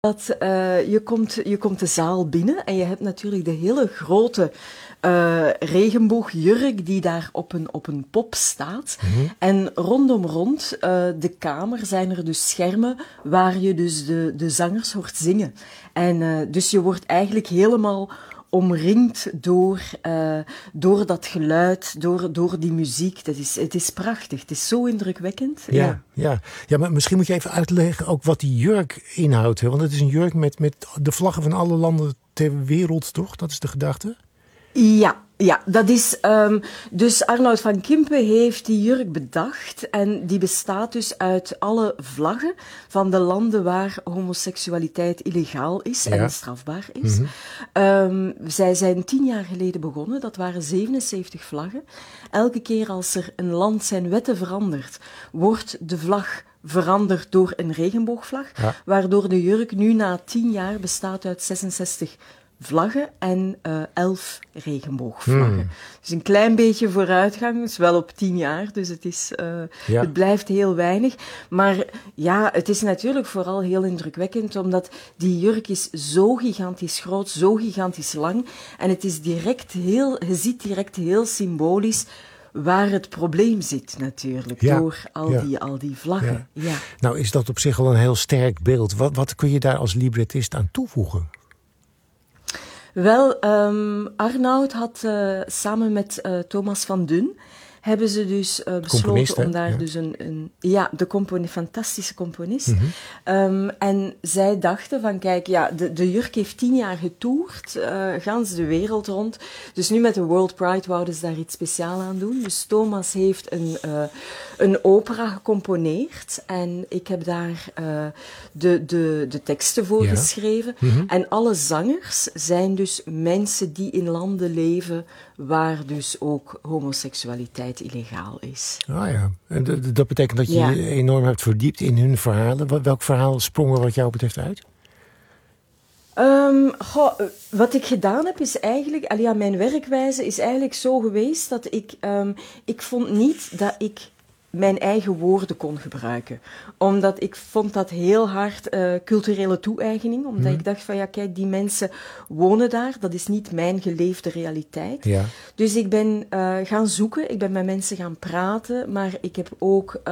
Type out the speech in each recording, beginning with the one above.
Je komt de zaal binnen en je hebt natuurlijk de hele grote regenboogjurk die daar op een pop staat. Mm-hmm. En rond de kamer zijn er dus schermen waar je dus de zangers hoort zingen. En dus je wordt eigenlijk helemaal omringd door dat geluid, door die muziek. Het is prachtig. Het is zo indrukwekkend. Ja, maar misschien moet je even uitleggen ook wat die jurk inhoudt. Hè? Want het is een jurk met de vlaggen van alle landen ter wereld, toch? Dat is de gedachte? Ja, dat is... Dus Arnoud van Kimpen heeft die jurk bedacht en die bestaat dus uit alle vlaggen van de landen waar homoseksualiteit illegaal is en strafbaar is. Mm-hmm. Zij zijn 10 jaar geleden begonnen, dat waren 77 vlaggen. Elke keer als er een land zijn wetten verandert, wordt de vlag veranderd door een regenboogvlag, waardoor de jurk nu na 10 jaar bestaat uit 66 vlaggen en 11 regenboogvlaggen. Dus een klein beetje vooruitgang, is wel op 10 jaar, dus het blijft heel weinig. Maar ja, het is natuurlijk vooral heel indrukwekkend, omdat die jurk is zo gigantisch groot, zo gigantisch lang, en het is je ziet direct heel symbolisch waar het probleem zit natuurlijk, door al die vlaggen. Ja. Nou is dat op zich al een heel sterk beeld. Wat kun je daar als librettist aan toevoegen? Wel, Arnoud had samen met Thomas van Dun hebben ze dus besloten om daar dus de fantastische componist. Mm-hmm. En zij dachten van, kijk, de jurk heeft 10 jaar getoerd, gans de wereld rond. Dus nu met de World Pride wouden ze daar iets speciaals aan doen. Dus Thomas heeft een opera gecomponeerd en ik heb daar de teksten voor geschreven. Mm-hmm. En alle zangers zijn dus mensen die in landen leven waar dus ook homoseksualiteit illegaal is. Ah ja, en dat betekent dat je je enorm hebt verdiept in hun verhalen. Welk verhaal sprong er wat jou betreft uit? Wat ik gedaan heb is eigenlijk... mijn werkwijze is eigenlijk zo geweest dat ik vond niet dat ik mijn eigen woorden kon gebruiken. Omdat ik vond dat heel hard culturele toe-eigening. Omdat ik dacht van, kijk, die mensen wonen daar. Dat is niet mijn geleefde realiteit. Ja. Dus ik ben gaan zoeken. Ik ben met mensen gaan praten. Maar ik heb ook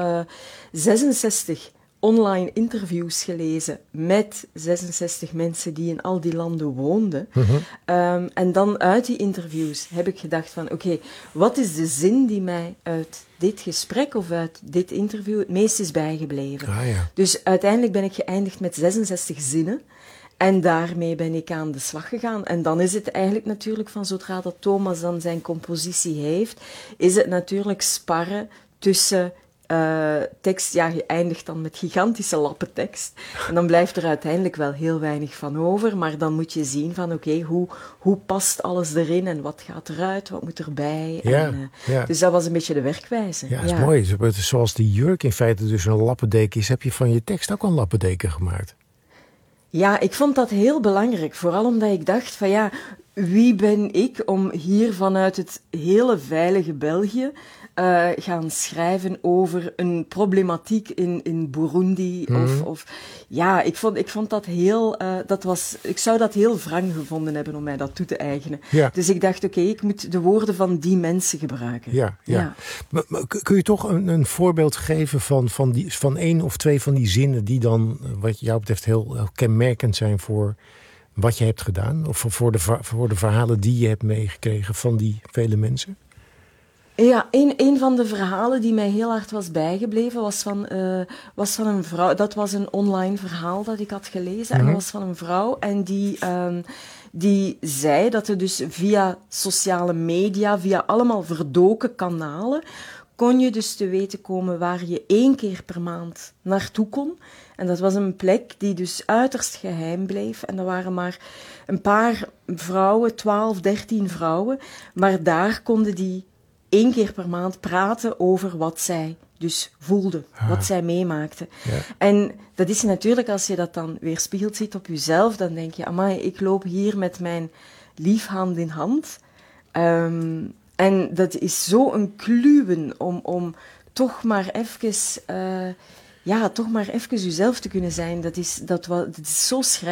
66 online interviews gelezen met 66 mensen die in al die landen woonden. Mm-hmm. En dan uit die interviews heb ik gedacht van, oké, wat is de zin die mij uit dit gesprek of uit dit interview het meest is bijgebleven? Dus uiteindelijk ben ik geëindigd met 66 zinnen. En daarmee ben ik aan de slag gegaan. En dan is het eigenlijk natuurlijk van zodra dat Thomas dan zijn compositie heeft, is het natuurlijk sparren tussen tekst, je eindigt dan met gigantische lappen tekst. En dan blijft er uiteindelijk wel heel weinig van over, maar dan moet je zien van oké, hoe past alles erin en wat gaat eruit, wat moet erbij. Dus dat was een beetje de werkwijze. Ja, dat is mooi. Zoals die jurk in feite dus een lappendeken is, heb je van je tekst ook een lappendeken gemaakt. Ja, ik vond dat heel belangrijk, vooral omdat ik dacht van wie ben ik om hier vanuit het hele veilige België gaan schrijven over een problematiek in Burundi. Ik vond dat heel... ik zou dat heel wrang gevonden hebben om mij dat toe te eigenen. Ja. Dus ik dacht, oké, ik moet de woorden van die mensen gebruiken. Ja. Maar kun je toch een voorbeeld geven van 1 of 2 van die zinnen die dan, wat jou betreft, heel kenmerkend zijn voor wat je hebt gedaan? Of voor de verhalen die je hebt meegekregen van die vele mensen? Ja, een van de verhalen die mij heel hard was bijgebleven was van een vrouw. Dat was een online verhaal dat ik had gelezen. En dat was van een vrouw en die zei dat er dus via sociale media, via allemaal verdoken kanalen, kon je dus te weten komen waar je 1 keer per maand naartoe kon. En dat was een plek die dus uiterst geheim bleef. En er waren maar een paar vrouwen, 12, 13 vrouwen. Maar daar konden die 1 keer per maand praten over wat zij dus voelden, wat zij meemaakten. Ja. En dat is natuurlijk, als je dat dan weerspiegeld ziet op jezelf, dan denk je, amai, ik loop hier met mijn lief hand in hand. En dat is zo een kluwen om toch maar even ja, toch maar even uzelf te kunnen zijn, dat is zo schrijnend.